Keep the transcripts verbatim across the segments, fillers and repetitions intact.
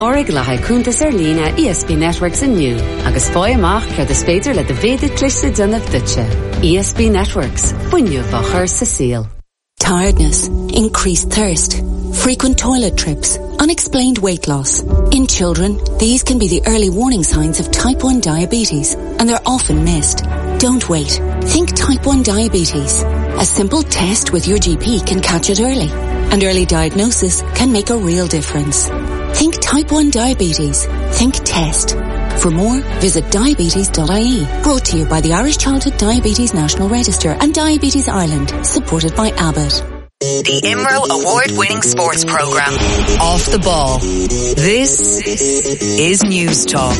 Orig le haicúntas ar lína E S B Networks inniu, agus fói amach ceir de spéidir le de bhéad cliste donnah dutse. E S B Networks, buinneamh a chur sa síl. Tiredness, increased thirst, frequent toilet trips, unexplained weight loss. In children, these can be the early warning signs of type one diabetes, and they're often missed. Don't wait. Think type one diabetes. A simple test with your G P can catch it early, and early diagnosis can make a real difference. Think type one diabetes. Think test. For more, visit diabetes dot I E. Brought to you by the Irish Childhood Diabetes National Register and Diabetes Ireland, supported by Abbott. The I M R O award-winning sports programme, Off the Ball. This is News Talk.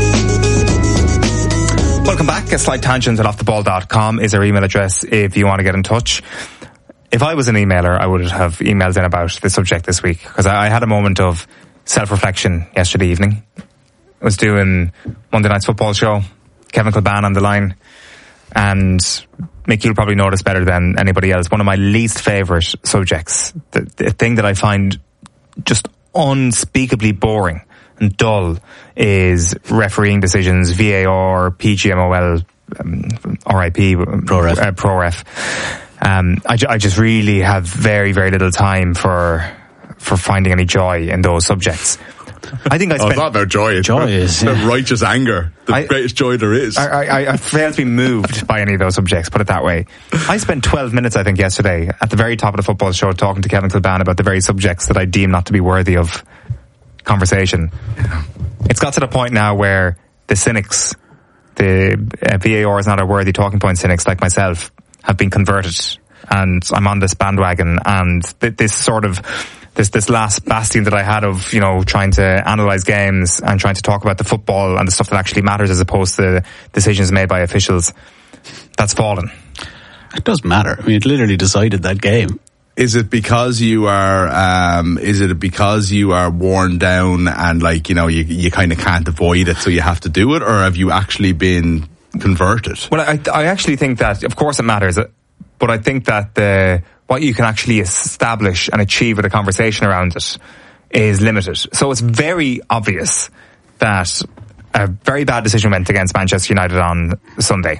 Welcome back. A slight tangent at off the ball dot com is our email address if you want to get in touch. If I was an emailer, I would have emailed in about the subject this week, because I, I had a moment of self-reflection yesterday evening. I was doing Monday Night's Football Show, Kevin Kilbane on the line, and Mick, you'll probably know this better than anybody else. One of my least favourite subjects, the, the thing that I find just unspeakably boring and dull, is refereeing decisions, V A R, P G M O L, um, R I P, ProRef. Uh, ProRef. Um, I, ju- I just really have very, very little time for for finding any joy in those subjects. I think I spent... Oh, it's not about joy. It's joy about, is, yeah. about righteous anger. The I, greatest joy there is. I, I, I fail to be moved by any of those subjects, put it that way. I spent twelve minutes, I think, yesterday at the very top of the football show talking to Kevin Kilbane about the very subjects that I deem not to be worthy of conversation. It's got to the point now where the cynics, the uh, V A R is not a worthy talking point cynics like myself, have been converted, and I'm on this bandwagon, and th- this sort of this this last bastion that I had of, you know, trying to analyse games and trying to talk about the football and the stuff that actually matters as opposed to decisions made by officials, that's fallen. It does matter. I mean, it literally decided that game. Is it because you are, um, is it because you are worn down and, like, you know, you, you kind of can't avoid it, so you have to do it, or have you actually been converted? Well, I, I actually think that, of course it matters, but I think that the, what you can actually establish and achieve with a conversation around it is limited. So it's very obvious that a very bad decision went against Manchester United on Sunday.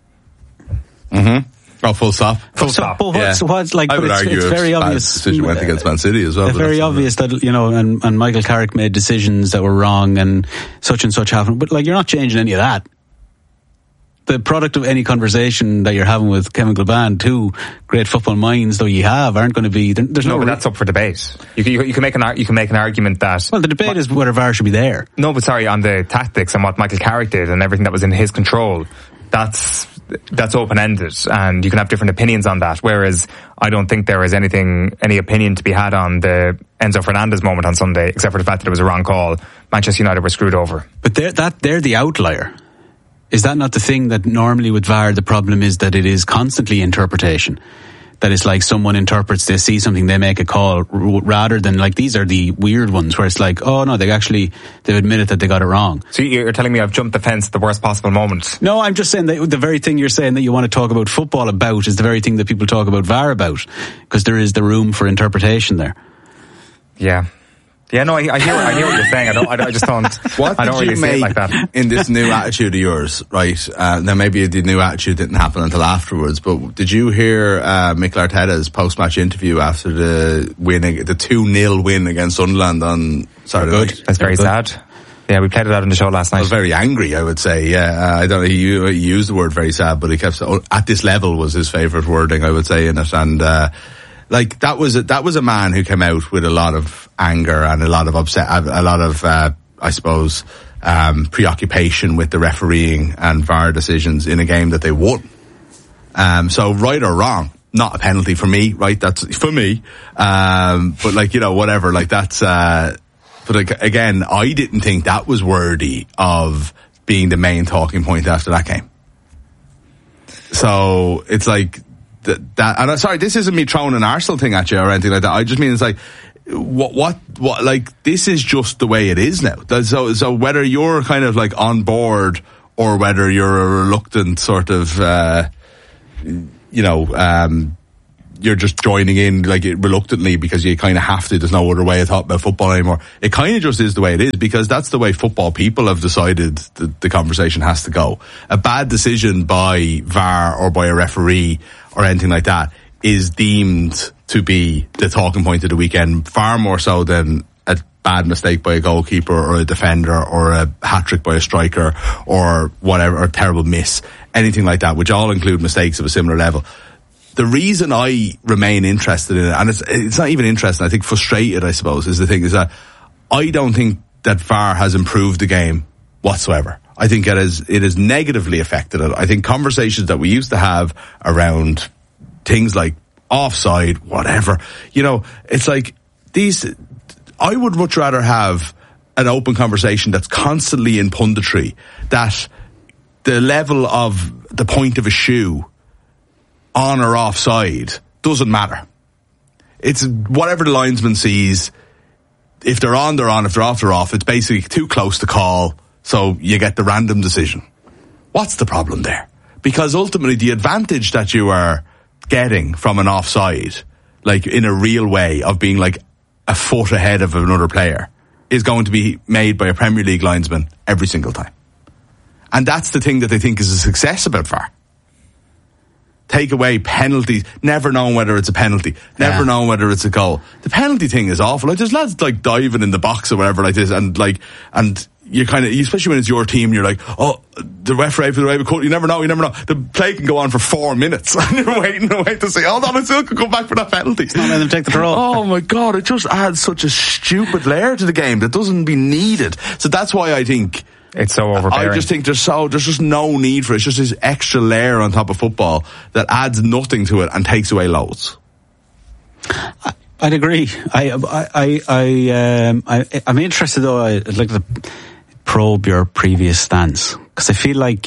Mm-hmm. Oh, full stop. Full stop. But what's, yeah. what's like? I would but it's, argue it's very obvious. Decision went against Man City as well. It's very obvious that, you know, and, and Michael Carrick made decisions that were wrong, and such and such happened. But, like, you're not changing any of that. The product of any conversation that you're having with Kevin Kilbane, two great football minds though you have, aren't going to be. There's no. No, but that's up for debate. You can, you can make an you can make an argument that. Well, the debate what, is whether V A R should be there. No, but sorry, on the tactics and what Michael Carrick did and everything that was in his control, that's that's open ended, and you can have different opinions on that. Whereas I don't think there is anything, any opinion to be had on the Enzo Fernandez moment on Sunday, except for the fact that it was a wrong call. Manchester United were screwed over. But they're that they're the outlier. Is that not the thing that normally with V A R the problem is that it is constantly interpretation? That it's like someone interprets, they see something, they make a call, rather than like these are the weird ones where it's like, oh no, they actually, they've admitted that they got it wrong. So you're telling me I've jumped the fence at the worst possible moment? No, I'm just saying that the very thing you're saying that you want to talk about football about is the very thing that people talk about V A R about, because there is the room for interpretation there. Yeah. Yeah, no, I, I hear. I hear what you're saying. I don't. I, I just don't. What I don't did really you see make it like that. in this new attitude of yours, right? Uh, now, maybe the new attitude didn't happen until afterwards. But did you hear uh, Mikel Arteta's post-match interview after the win, the two nil win against Sunderland on Saturday Good. night? That's very sad. Yeah, we played it out on the show last night. I was very angry, I would say. Yeah, uh, I don't know. He, he used the word very sad, but he kept at this level was his favourite wording, I would say, in it, and. Uh, Like that was a, that was a man who came out with a lot of anger and a lot of upset, a lot of uh, I suppose um, preoccupation with the refereeing and V A R decisions in a game that they won. Um, so right or wrong, not a penalty for me, right? That's for me. Um, but like you know, whatever. Like that's. Uh, but like, again, I didn't think that was worthy of being the main talking point after that game. So it's like. That, that, and I'm sorry, this isn't me throwing an Arsenal thing at you or anything like that. I just mean it's like, what, what, what, like, this is just the way it is now. So, so whether you're kind of like on board or whether you're a reluctant sort of, uh, you know, um, you're just joining in like reluctantly because you kind of have to. There's no other way to talk about football anymore. It kind of just is the way it is because that's the way football people have decided the, the conversation has to go. A bad decision by V A R or by a referee or anything like that is deemed to be the talking point of the weekend, far more so than a bad mistake by a goalkeeper or a defender or a hat-trick by a striker or whatever, or a terrible miss, anything like that, which all include mistakes of a similar level. The reason I remain interested in it, and it's, it's not even interesting, I think frustrated, I suppose, is the thing, is that I don't think that V A R has improved the game whatsoever. I think it has, it has negatively affected it. I think conversations that we used to have around things like offside, whatever, you know, it's like these, I would much rather have an open conversation that's constantly in punditry, that the level of the point of a shoe on or offside doesn't matter. It's whatever the linesman sees. If they're on, they're on. If they're off, they're off. It's basically too close to call, so you get the random decision. What's the problem there? Because ultimately the advantage that you are getting from an offside, like in a real way of being like a foot ahead of another player, is going to be made by a Premier League linesman every single time. And that's the thing that they think is a success about V A R. Take away penalties, never knowing whether it's a penalty, never yeah. knowing whether it's a goal. The penalty thing is awful. Like, there's lads like diving in the box or whatever like this, and like, and you kind of, especially when it's your team, you're like, oh, the referee for the way we cut. You never know, you never know. The play can go on for four minutes, and you're waiting and waiting to say, hold on, I still could come back for that penalty. It's not letting them take the throw. Oh my God, it just adds such a stupid layer to the game that doesn't be needed. So that's why I think it's so overbearing. I just think there's so there's just no need for it. It's just this extra layer on top of football that adds nothing to it and takes away loads. I, I'd agree. I I I, I um I I'm interested though. I'd like to probe your previous stance, because I feel like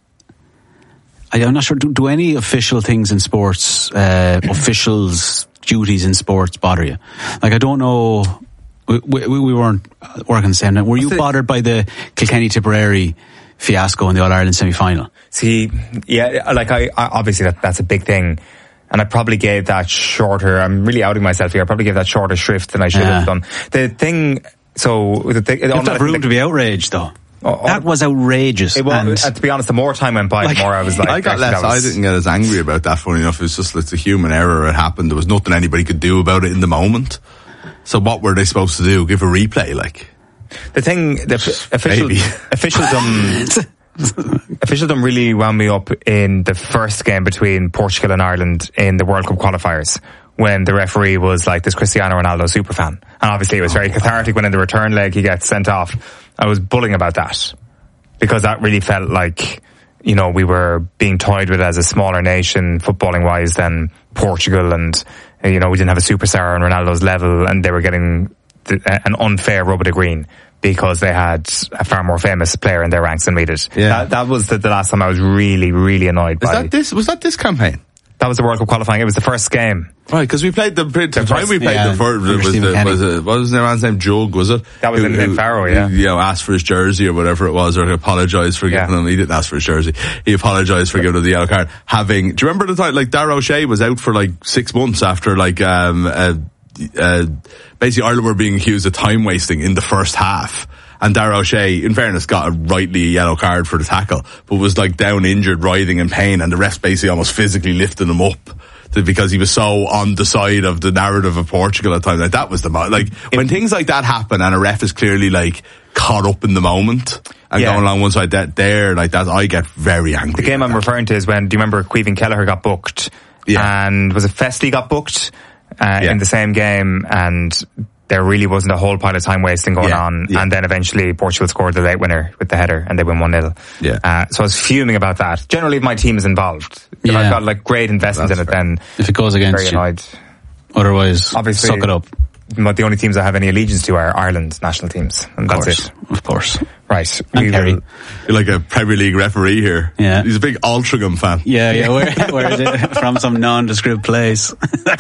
I, I'm not sure. Do, do any official things in sports, uh, officials' duties in sports bother you? Like, I don't know. We, we, we weren't working the same night. Were you bothered by the Kilkenny Tipperary fiasco in the All-Ireland semi-final? See, yeah, like I, I obviously that, that's a big thing. And I probably gave that shorter, I'm really outing myself here, I probably gave that shorter shrift than I should yeah. have done. The thing, so... The thing, you have to have room the, to be outraged though. Oh, that was outrageous. It was, and, and to be honest, the more time went by, like, the more I was like... I got less, was, I didn't get as angry about that, funny enough. It was just, it's a human error, it happened. There was nothing anybody could do about it in the moment. So what were they supposed to do? Give a replay, like? The thing, the official, officialdom, officialdom really wound me up in the first game between Portugal and Ireland in the World Cup qualifiers, when the referee was like this Cristiano Ronaldo superfan. And obviously it was very cathartic when in the return leg he gets sent off. I was bullying about that, because that really felt like, you know, we were being toyed with as a smaller nation, footballing wise, than Portugal, and, you know, we didn't have a superstar on Ronaldo's level, and they were getting th- an unfair rub of the green because they had a far more famous player in their ranks than we did. Yeah. That, that was the, the last time I was really, really annoyed was by... That this, was that this campaign? That was the World Cup qualifying. It was the first game. Right, because we played the, the, the time first, we played yeah, the first, was, the, was it, what was their man's name? Jug, was it? That was who, in, in Faro, yeah. Who, you know, asked for his jersey or whatever it was, or apologised for giving yeah. him, he didn't ask for his jersey. He apologised for giving him the yellow card. Having, do you remember the time, like, Darragh O'Shea was out for like six months after like, um, uh, uh, basically Ireland were being accused of time wasting in the first half. And Darragh O'Shea, in fairness, got a rightly a yellow card for the tackle, but was like down injured, writhing in pain, and the refs basically almost physically lifted him up to, because he was so on the side of the narrative of Portugal at times. Like, that was the, like, when things like that happen and a ref is clearly like caught up in the moment and yeah. going along one side, that there, like that, I get very angry. The game I'm that. referring to is when, do you remember Caoimhín Kelleher got booked? Yeah. And was it Festly got booked, uh, yeah. in the same game, and there really wasn't a whole pile of time wasting going yeah, on. Yeah. And then eventually Portugal scored the late winner with the header and they win one nil. Yeah. Uh, so I was fuming about that. Generally, if my team is involved, if yeah. I've got like great investment That's in it, fair. then if it goes against very annoyed. You. Otherwise, obviously, suck it up. But the only teams I have any allegiance to are Ireland national teams. And of that's course, it. Of course. Right. We Kerry. Will, you're like a Premier League referee here. Yeah. He's a big Altrincham fan. Yeah, yeah. Where, where is it? From some nondescript place.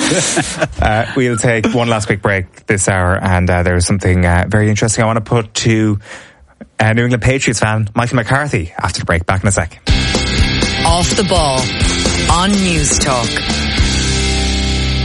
uh, we'll take one last quick break this hour, and uh, there's something uh, very interesting I want to put to uh, New England Patriots fan Michael McCarthy after the break. Back in a sec. Off the ball on News Talk.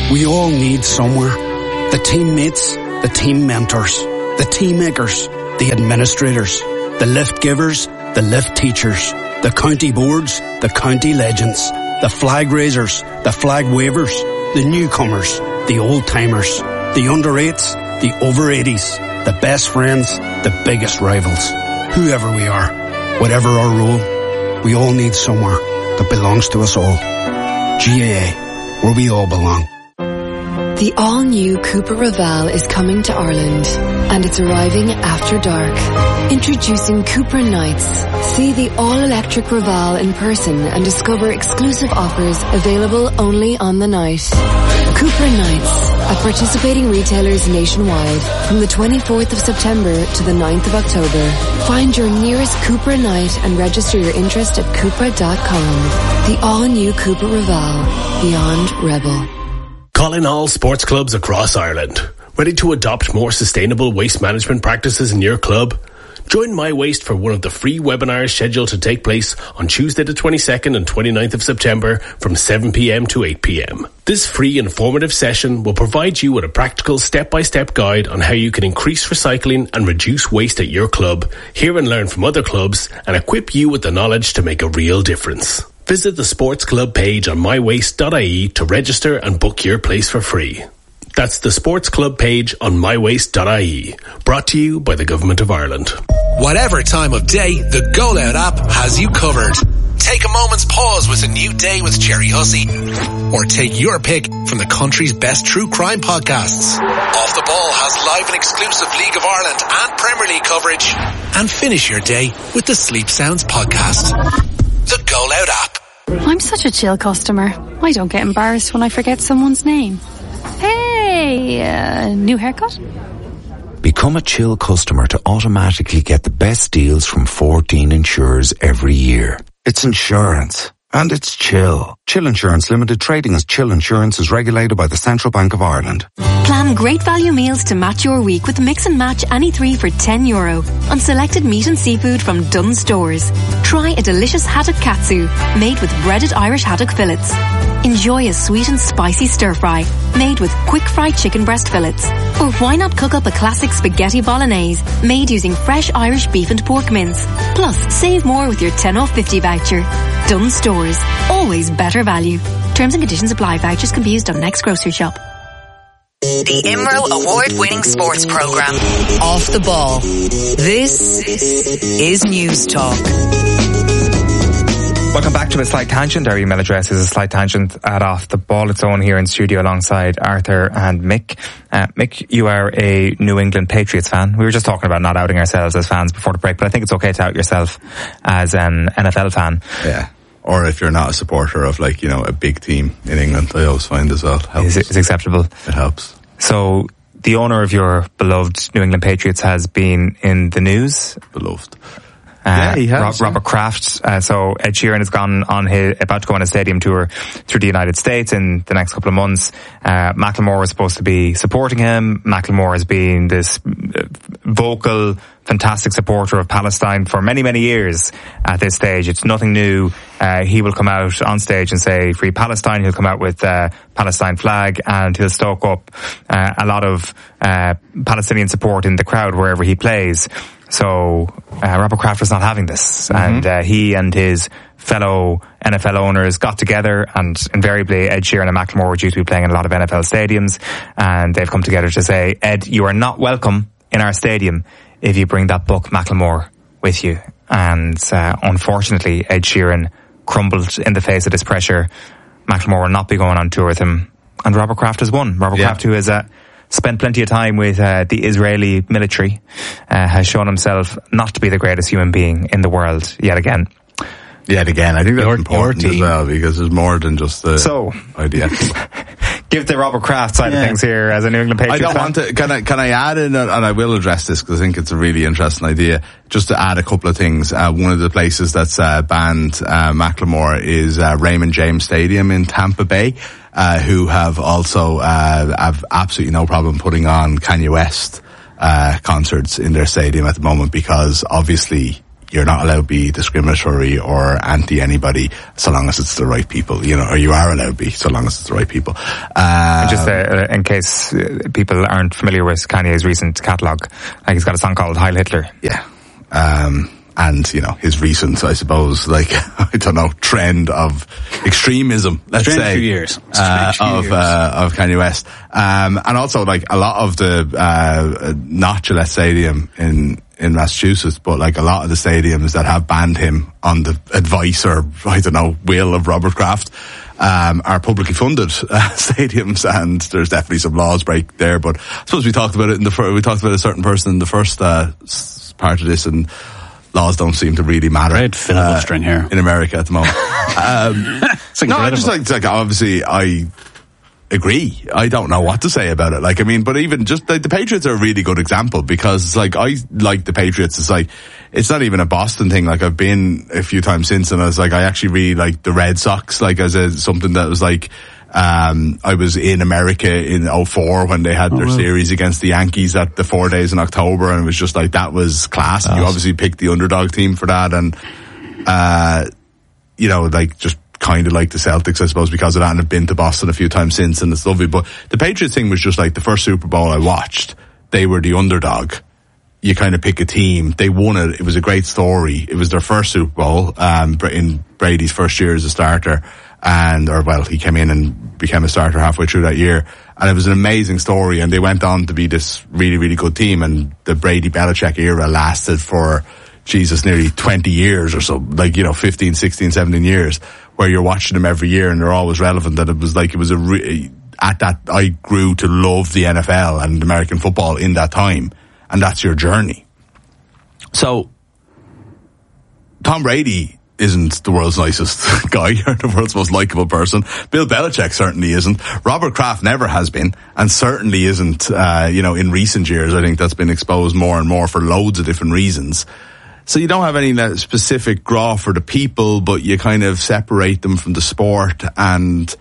We all need somewhere. The teammates, the team mentors, the team makers, the administrators, the lift givers, the lift teachers, the county boards, the county legends, the flag raisers, the flag wavers, the newcomers, the old timers, the under eights, the over eighties, the best friends, the biggest rivals. Whoever we are, whatever our role, we all need somewhere that belongs to us all. G A A, where we all belong. The all-new Cupra Raval is coming to Ireland, and it's arriving after dark. Introducing Cupra Nights. See the all-electric Raval in person and discover exclusive offers available only on the night. Cupra Nights at participating retailers nationwide from the twenty-fourth of September to the ninth of October. Find your nearest Cupra night and register your interest at Cupra dot com. The all-new Cupra Raval. Beyond Rebel. Calling all sports clubs across Ireland. Ready to adopt more sustainable waste management practices in your club? Join My Waste for one of the free webinars scheduled to take place on Tuesday the twenty-second and twenty-ninth of September from seven p.m. to eight p.m. This free informative session will provide you with a practical step-by-step guide on how you can increase recycling and reduce waste at your club, hear and learn from other clubs, and equip you with the knowledge to make a real difference. Visit the Sports Club page on my waste dot I E to register and book your place for free. That's the Sports Club page on my waste dot I E. Brought to you by the Government of Ireland. Whatever time of day, the Go Loud app has you covered. Take a moment's pause with a new day with Jerry Hussey. Or take your pick from the country's best true crime podcasts. Off the Ball has live and exclusive League of Ireland and Premier League coverage. And finish your day with the Sleep Sounds podcast. The Go Loud app. I'm such a chill customer. I don't get embarrassed when I forget someone's name. Hey, uh, new haircut? Become a chill customer to automatically get the best deals from fourteen insurers every year. It's insurance. And it's Chill. Chill Insurance Limited, trading as Chill Insurance, is regulated by the Central Bank of Ireland. Plan great value meals to match your week with Mix and Match any three for ten euro on selected meat and seafood from Dunnes Stores. Try a delicious haddock katsu made with breaded Irish haddock fillets. Enjoy a sweet and spicy stir fry made with quick fried chicken breast fillets. Or why not cook up a classic spaghetti bolognese made using fresh Irish beef and pork mince. Plus, save more with your ten off fifty voucher. Dunnes Stores. Always better value. Terms and conditions apply. Vouchers can be used on next grocery shop. The Imro award-winning sports program, Off the Ball. This is News Talk. Welcome back to A Slight Tangent. Our email address is a slight tangent at Off the Ball. It's on here in studio alongside Arthur and Mick. Uh, Mick, you are a New England Patriots fan. We were just talking about not outing ourselves as fans before the break, but I think it's okay to out yourself as an N F L fan. Yeah. Or if you're not a supporter of, like, you know, a big team in England, I always find as well. Is it, is acceptable. It helps. So, the owner of your beloved New England Patriots has been in the news. Beloved. Uh, yeah, he has. Rob, yeah. Robert Kraft. Uh, so Ed Sheeran has gone on his, about to go on a stadium tour through the United States in the next couple of months. Uh, Macklemore was supposed to be supporting him. Macklemore has been this vocal, fantastic supporter of Palestine for many, many years at this stage. It's nothing new. Uh, he will come out on stage and say Free Palestine. He'll come out with uh Palestine flag, and he'll stoke up uh, a lot of uh Palestinian support in the crowd wherever he plays. So uh, Robert Kraft was not having this, mm-hmm. and uh, he and his fellow N F L owners got together, and invariably Ed Sheeran and Macklemore were due to be playing in a lot of N F L stadiums, and they've come together to say, Ed, you are not welcome in our stadium if you bring that book Macklemore with you. And uh, unfortunately, Ed Sheeran crumbled in the face of this pressure. Macklemore will not be going on tour with him, and Robert Kraft has won. Robert yeah. Kraft, who is a spent plenty of time with uh, the Israeli military, uh, has shown himself not to be the greatest human being in the world yet again. Yet again. I think that's your, important your as well, because there's more than just the so, idea. Give the Robert Kraft side yeah. of things here as a New England Patriots I don't fan. want to, can I, can I add in, and I will address this because I think it's a really interesting idea, just to add a couple of things. Uh, one of the places that's uh, banned uh, Macklemore is uh, Raymond James Stadium in Tampa Bay. Uh, who have also, uh, have absolutely no problem putting on Kanye West, uh, concerts in their stadium at the moment, because obviously, you're not allowed to be discriminatory or anti anybody so long as it's the right people, you know, or you are allowed to be so long as it's the right people. Uh, just uh, in case people aren't familiar with Kanye's recent catalogue, like he's got a song called Heil Hitler. Yeah. Um, and, you know, his recent, I suppose, like, I don't know, trend of extremism, let's Strange say, few years. Uh, Strange few of, years. uh, of Kanye West. Um, and also, like, a lot of the, uh, not Gillette Stadium in, in Massachusetts, but like a lot of the stadiums that have banned him on the advice or, I don't know, will of Robert Kraft, um, are publicly funded uh, stadiums, and there's definitely some laws break there, but I suppose we talked about it in the first, we talked about a certain person in the first, uh, part of this, and laws don't seem to really matter. Great filibustering uh, here in America at the moment. um, no, I just like, like obviously I agree. I don't know what to say about it. Like, I mean, but even just like the Patriots are a really good example, because it's like I like the Patriots. It's like it's not even a Boston thing. Like I've been a few times since, and I was like I actually really like the Red Sox. Like as a something that was like. Um, I was in America in oh four when they had oh, their wow. series against the Yankees at the four days in October, and it was just like, that was class. And you obviously picked the underdog team for that, and, uh, you know, like just kind of like the Celtics, I suppose, because of that, and I've been to Boston a few times since, and it's lovely. But the Patriots thing was just like the first Super Bowl I watched, they were the underdog. You kind of pick a team. They won it. It was a great story. It was their first Super Bowl, um, in Brady's first year as a starter. And, or well, he came in and became a starter halfway through that year. And it was an amazing story. And they went on to be this really, really good team. And the Brady Belichick era lasted for, Jesus, nearly twenty years or so. Like, you know, fifteen, sixteen, seventeen years, where you're watching them every year and they're always relevant. That it was like, it was a re- at that, I grew to love the N F L and American football in that time. And that's your journey. So, Tom Brady isn't the world's nicest guy or the world's most likable person. Bill Belichick certainly isn't. Robert Kraft never has been, and certainly isn't, uh, you know, in recent years. I think that's been exposed more and more for loads of different reasons. So you don't have any specific graw for the people, but you kind of separate them from the sport, and,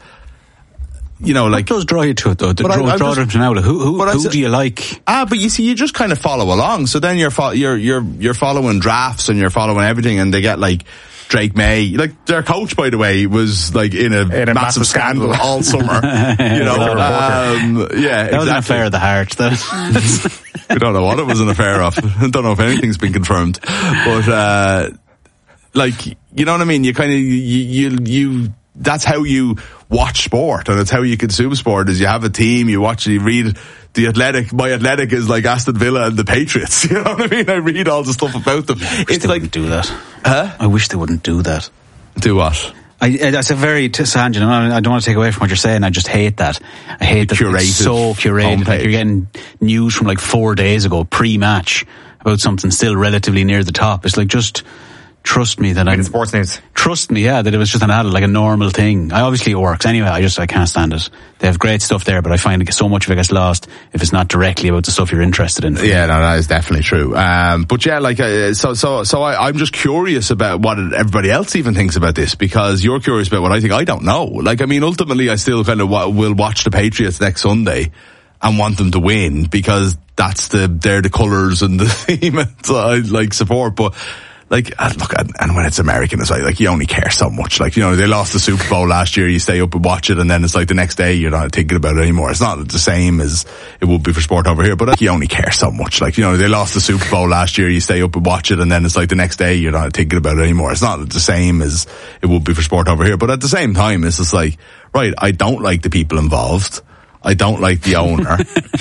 you know, like... What does draw you to it, though? The draw, I, draw them to now. Who, who, who I, do you like? Ah, but you see, you just kind of follow along. So then you're, fo- you're, you're, you're following drafts and you're following everything, and they get like Drake May. Like, their coach, by the way, was like in a, in a massive, massive scandal. scandal all summer. You know, um, yeah, that exactly. was an affair of the heart. That we don't know what it was an affair of. I don't know if anything's been confirmed, but uh, like, you know what I mean? You kind of, you, you, you, that's how you watch sport, and it's how you consume sport, is you have a team, you watch, you read the Athletic. My Athletic is like Aston Villa and the Patriots. You know what I mean? I read all the stuff about them. Yeah, I wish it's they like, wouldn't do that. Huh? I wish they wouldn't do that. Do what? I, that's a very tangent. I don't want to take away from what you're saying. I just hate that. I hate that Curated it's so curated. homepage. Like you're getting news from like four days ago, pre-match, about something still relatively near the top. It's like, just trust me that like I'm... sports news. Trust me, yeah, that it was just an ad, like a normal thing. I obviously it works. Anyway, I just, I can't stand it. They have great stuff there, but I find so much of it gets lost if it's not directly about the stuff you're interested in. Yeah, no, that is definitely true. Um, but yeah, like, uh, so, so, so I, I'm just curious about what everybody else even thinks about this, because you're curious about what I think. I don't know. Like, I mean, ultimately, I still kind of w- will watch the Patriots next Sunday and want them to win, because that's the, they're the colours and the theme that I like support. But, like, look, and when it's American, it's like, like, you only care so much. Like, you know, they lost the Super Bowl last year, you stay up and watch it, and then it's like the next day you're not thinking about it anymore. It's not the same as it would be for sport over here, but like, you only care so much. Like, you know, they lost the Super Bowl last year, you stay up and watch it, and then it's like the next day you're not thinking about it anymore. It's not the same as it would be for sport over here, but at the same time, it's just like, right, I don't like the people involved. I don't like the owner.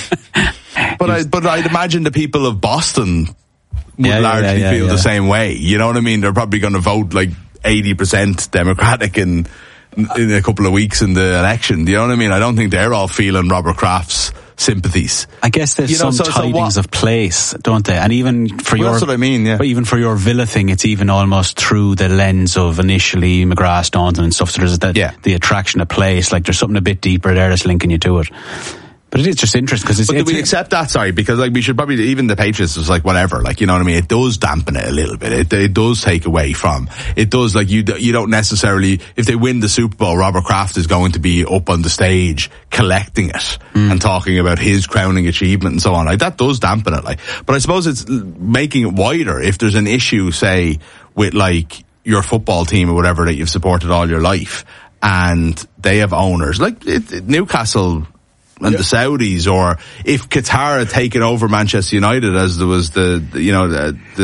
but I, but I'd imagine the people of Boston would yeah, largely yeah, yeah, feel yeah. the same way. You know what I mean? They're probably going to vote like eighty percent Democratic in in a couple of weeks in the election. Do you know what I mean? I don't think they're all feeling Robert Kraft's sympathies. I guess there's You know, some so- so tidings what- of place, don't they? And even for Well, your, that's what I mean, yeah. But even for your Villa thing, it's even almost through the lens of initially McGrath, Staunton and stuff. So there's that, Yeah. the attraction of place. Like, there's something a bit deeper there that's linking you to it. But it is just interesting because it's. But do it's we accept that? Sorry, because like we should probably, even the Patriots was like whatever, like, you know what I mean? It does dampen it a little bit. It, it does take away from. It does, like, you you don't necessarily, if they win the Super Bowl, Robert Kraft is going to be up on the stage collecting it mm. and talking about his crowning achievement and so on. Like, that does dampen it. Like, but I suppose it's making it wider. If there's an issue, say, with like your football team or whatever that you've supported all your life, and they have owners like it, it, Newcastle. And yeah. the Saudis, or if Qatar had taken over Manchester United, as there was the, the you know, the, the